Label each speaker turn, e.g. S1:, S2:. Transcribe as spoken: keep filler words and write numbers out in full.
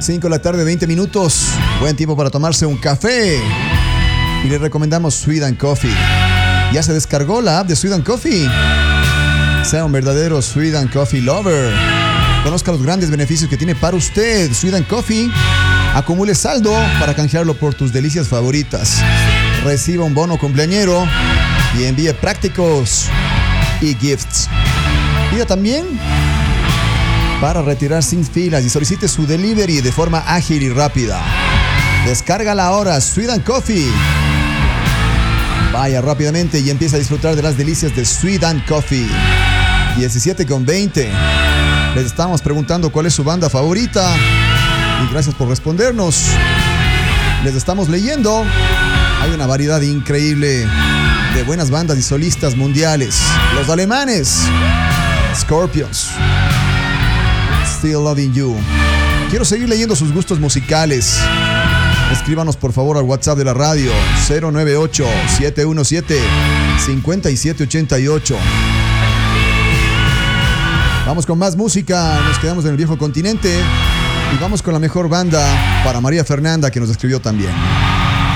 S1: cinco de la tarde, veinte minutos. Buen tiempo para tomarse un café. Y le recomendamos Sweet and Coffee. Ya se descargó la app de Sweet and Coffee. Sea un verdadero Sweet and Coffee lover. Conozca los grandes beneficios que tiene para usted Sweet and Coffee. Acumule saldo para canjearlo por tus delicias favoritas. Reciba un bono cumpleañero y envíe prácticos y gifts. Pida también para retirar sin filas y solicite su delivery de forma ágil y rápida. Descárgala ahora, Sweet and Coffee. Vaya rápidamente y empieza a disfrutar de las delicias de Sweet and Coffee. diecisiete con veinte. Les estamos preguntando cuál es su banda favorita. Y gracias por respondernos. Les estamos leyendo. Hay una variedad increíble de buenas bandas y solistas mundiales. Los alemanes, Scorpions, Still Loving You. Quiero seguir leyendo sus gustos musicales. Escríbanos por favor al WhatsApp de la radio cero nueve ocho, siete uno siete, cinco siete ocho ocho. Vamos con más música. Nos quedamos en el viejo continente y vamos con la mejor banda para María Fernanda, que nos escribió también.